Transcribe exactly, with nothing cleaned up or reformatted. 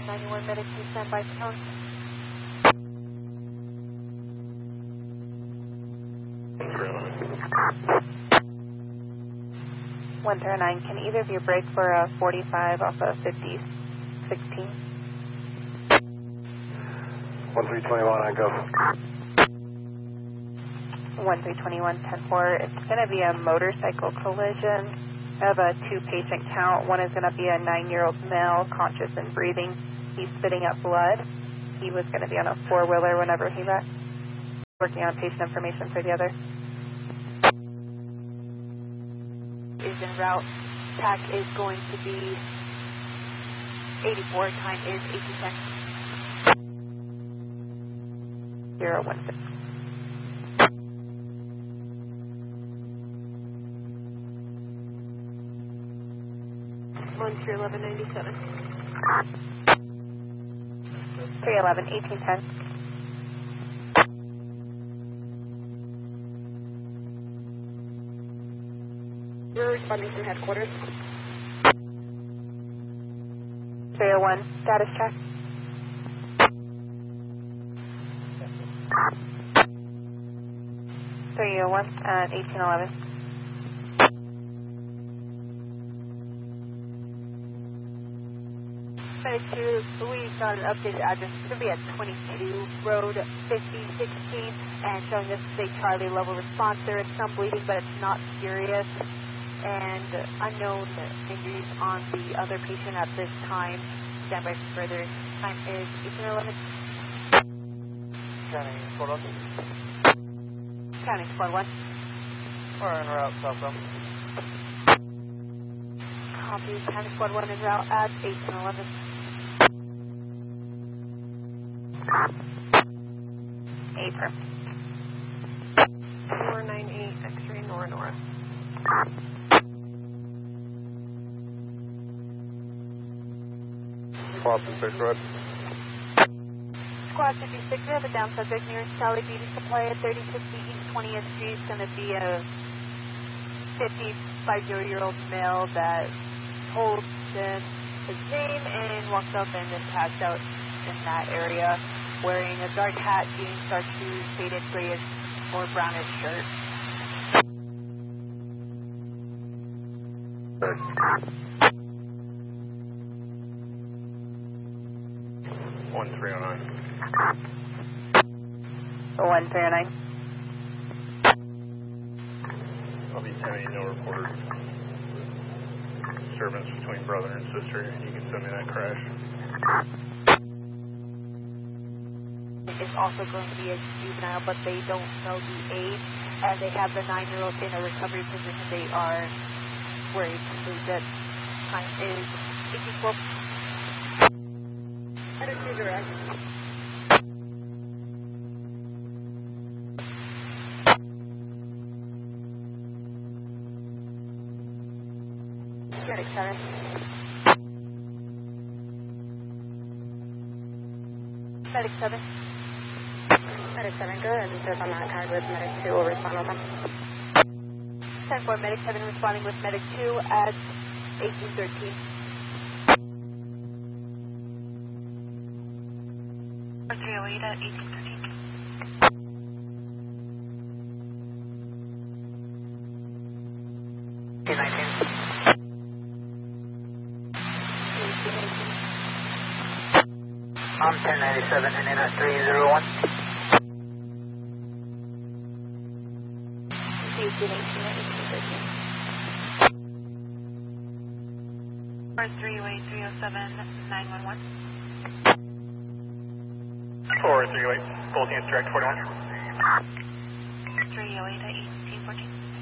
ninety-one medic two, stand by for tone. one three nine, can either of you break for a forty-five off of fifty sixteen? one three two one, I go. one three two one, ten four, it's going to be a motorcycle collision of a two-patient count. One is going to be a nine-year-old male, conscious and breathing. He's spitting up blood. He was going to be on a four-wheeler whenever he left. Working on patient information for the other. Is en route. T A C is going to be eighty-four. Time is eighteen ten. zero one six. one three eleven ninety-seven. three eleven, eighteen ten. We're responding from headquarters. three oh one, status check. three oh one and eighteen eleven. Medic two, we got an updated address. It's going to be at twenty-two Road fifty sixteen and showing us a Charlie level response. There is some bleeding, but it's not serious. And unknown injuries on the other patient at this time. Stand by for further. Time is eighteen eleven. County Squad one. County Squad one. Or en route southbound. Copy. County Squad one en route at eighteen eleven. April. four nine eight, X-ray Nora Nora. Squad fifty-six, red. Squad fifty-six, we have a down subject near Sally Beauty Supply at thirty sixty East twentieth Street. It's going to be a fifty-five-year-old male that told them his name and walked up and then passed out in that area, wearing a dark hat, jeans, dark shoes, faded grayish or brownish shirt. one three oh nine. one three oh nine. I'll be county no reported disturbance between brother and sister. You can send me that crash. It's also going to be a juvenile, but they don't know the age, and they have the nine-year-old in a recovery position. They are worried that time is eighteen twelve. Headed to direct. Medic seven. Medic seven. Medic seven, go ahead and serve on that card with Medic two. We'll respond with them. ten four, Medic seven responding with Medic two at eighteen thirteen. one three oh eight at eighteen thirteen. eighteen nineteen. I'm ten ninety-seven and in at three oh one. eighteen eighteen at eighteen thirteen. four three oh eight, three oh seven, nine one one. four three oh eight, both units direct forty-one. three oh eight at eighteen fourteen.